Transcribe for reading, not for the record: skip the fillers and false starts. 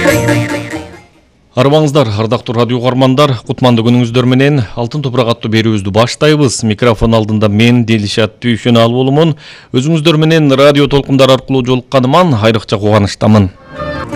Арбаңыздар, ардактуу радио угармандар, кутмандуу күнүңүздөр менен Алтын топурак аттуу берүүбүздү баштайбыз. Микрофон алдында мен Делишат Түйшөналы болумун. Өзүңүздөр менен радио толкундары аркылуу жолукканыман айрыкча кубанычтамын.